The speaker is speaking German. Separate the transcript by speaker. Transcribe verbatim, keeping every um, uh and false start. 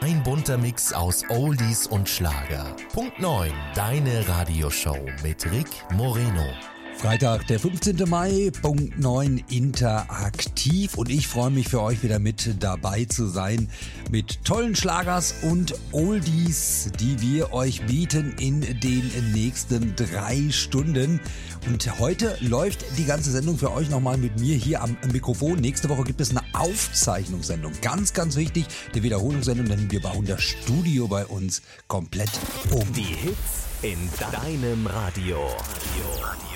Speaker 1: Ein bunter Mix aus Oldies und Schlager. Punkt neun, deine Radioshow mit Rick Moreno.
Speaker 2: Freitag, der fünfzehnten Mai, Punkt neun, interaktiv, und ich freue mich für euch wieder mit dabei zu sein mit tollen Schlagers und Oldies, die wir euch bieten in den nächsten drei Stunden. Und heute läuft die ganze Sendung für euch nochmal mit mir hier am Mikrofon. Nächste Woche gibt es eine Aufzeichnungssendung, ganz, ganz wichtig, eine Wiederholungssendung, denn wir bauen das Studio bei uns komplett um.
Speaker 1: Die Hits in deinem Radio. Radio.